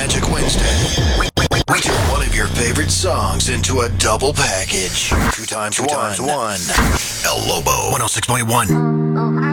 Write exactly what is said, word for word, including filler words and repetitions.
Magic Wednesday. We, we, we turn one of your favorite songs into a double package. Two times Two one. Times one. El Lobo one oh six point one.